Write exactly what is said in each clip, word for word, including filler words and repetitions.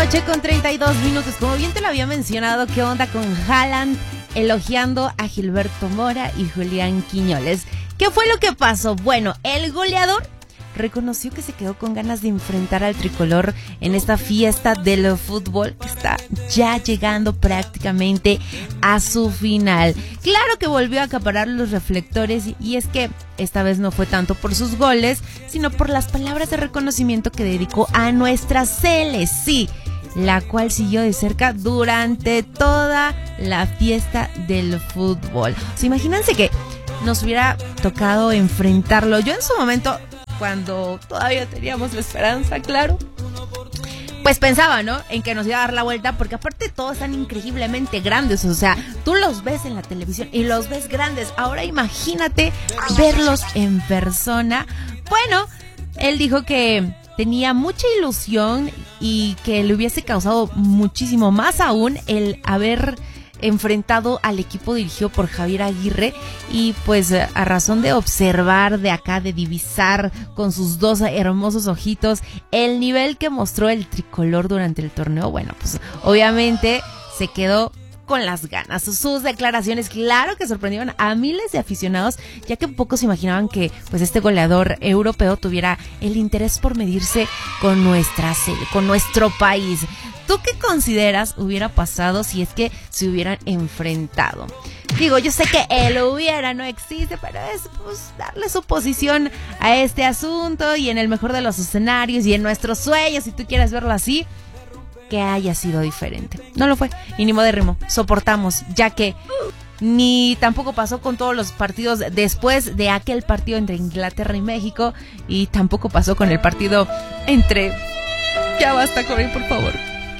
noche con treinta y dos minutos. Como bien te lo había mencionado, ¿qué onda con Haaland elogiando a Gilberto Mora y Julián Quiñones? ¿Qué fue lo que pasó? Bueno, el goleador reconoció que se quedó con ganas de enfrentar al tricolor en esta fiesta del fútbol que está ya llegando prácticamente a su final. Claro que volvió a acaparar los reflectores, y es que esta vez no fue tanto por sus goles, sino por las palabras de reconocimiento que dedicó a nuestra Sele, sí, la cual siguió de cerca durante toda la fiesta del fútbol. O sea, imagínense que nos hubiera tocado enfrentarlo. Yo en su momento, cuando todavía teníamos la esperanza, claro, pues pensaba, ¿no?, en que nos iba a dar la vuelta, porque aparte todos están increíblemente grandes, o sea, tú los ves en la televisión y los ves grandes. Ahora imagínate verlos en persona. Bueno, él dijo que tenía mucha ilusión y que le hubiese causado muchísimo más aún el haber enfrentado al equipo dirigido por Javier Aguirre, y pues a razón de observar de acá, de divisar con sus dos hermosos ojitos el nivel que mostró el tricolor durante el torneo, bueno, pues obviamente se quedó con las ganas. Sus declaraciones, claro que sorprendieron a miles de aficionados, ya que pocos imaginaban que pues este goleador europeo tuviera el interés por medirse con nuestra sele, con nuestro país. ¿Tú qué consideras hubiera pasado si es que se hubieran enfrentado? Digo, yo sé que el hubiera no existe, pero es pues darle su posición a este asunto, y en el mejor de los escenarios y en nuestros sueños, si tú quieres verlo así, que haya sido diferente. No lo fue, y ni modérrimo, soportamos, ya que ni tampoco pasó con todos los partidos después de aquel partido entre Inglaterra y México, y tampoco pasó con el partido entre... Ya basta, Corey, por favor.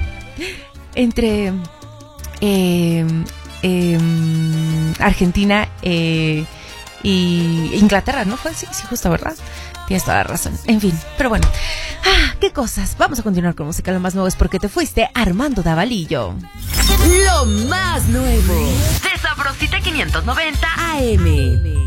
Entre eh, eh, Argentina eh, y Inglaterra, ¿no fue? Sí, sí, justo, ¿verdad? Tienes toda la razón. En fin, pero bueno. Ah, qué cosas. Vamos a continuar con música. Lo más nuevo es Porque te fuiste, Armando Davalillo. Lo más nuevo de Sabrosita quinientos noventa A M.